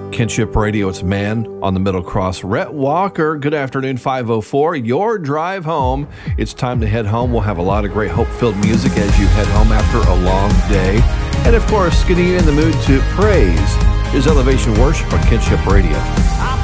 Kinship Radio, it's Man on the Middle Cross. Rhett Walker, good afternoon, 504. Your drive home. It's time to head home. We'll have a lot of great hope-filled music as you head home after a long day. And of course, getting you in the mood to praise is Elevation Worship on Kinship Radio.